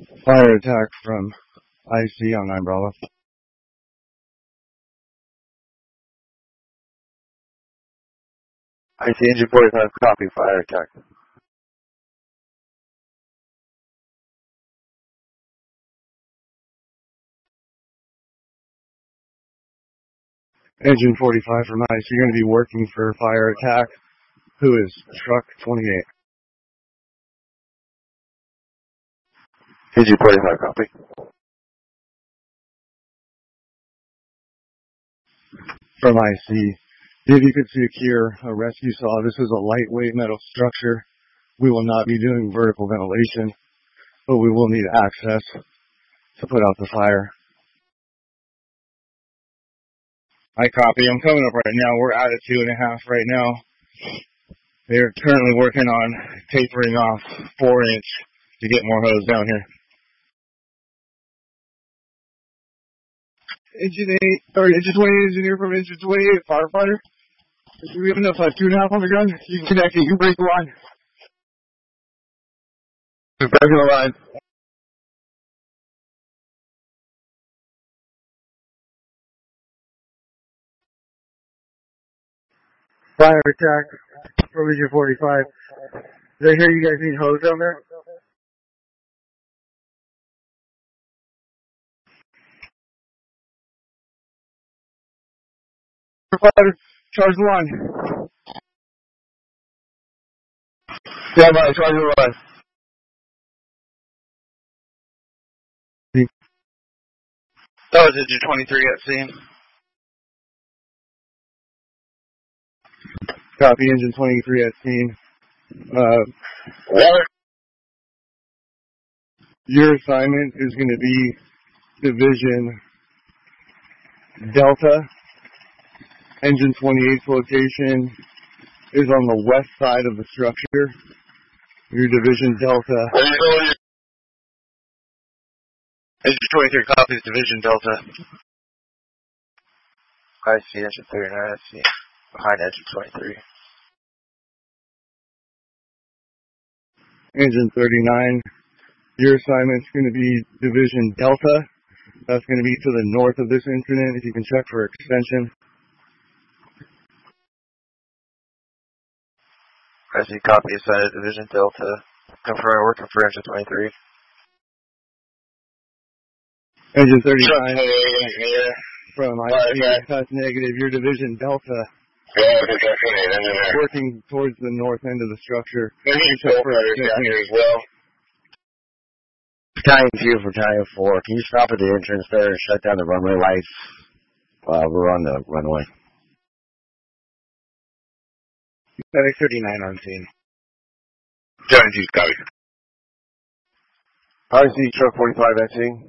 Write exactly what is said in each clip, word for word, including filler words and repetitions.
Fire attack from I C on nine Bravo. I C engine forty-five, copy, fire attack. Engine forty-five from I C, you're going to be working for fire attack, who is truck twenty-eight. Engine forty-five, copy. From I C, if you could secure a rescue saw, this is a lightweight metal structure. We will not be doing vertical ventilation, but we will need access to put out the fire. I copy. I'm coming up right now. We're at a two and a half right now. They're currently working on tapering off four inch to get more hose down here. Engine eight, sorry, engine twenty-eight engineer from engine twenty-eight, firefighter. If you have enough like two and a half on the gun, you can connect it. You break the line. You're breaking the line. Fire attack from engine forty-five. Did I hear you guys need hose down there? Firefighter, charge the line. Stand by, charge the line. That was engine twenty-three at scene. Copy, engine twenty-three at scene. Uh, what? Your assignment is going to be Division Delta. Engine twenty-eight's location is on the west side of the structure. Your Division Delta. Engine twenty-three copies Division Delta. I C engine thirty-nine, I C behind engine twenty-three. Engine thirty-nine. Your assignment's going to be Division Delta. That's going to be to the north of this incident. If you can check for extension. I C copy assigned Division Delta. Confirm working for engine twenty-three. Engine thirty-nine. From I C, that's negative. Your Division Delta. Working towards the north end of the structure. Check for extension as well. Battalion two for Battalion four. Can you stop at the entrance there and shut down the runway lights while we're on the runway? Medic thirty-nine on scene. Battalion two, copy. I C truck forty-five at scene.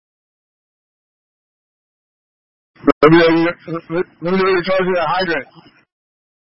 Let me know you're charging that hydrant.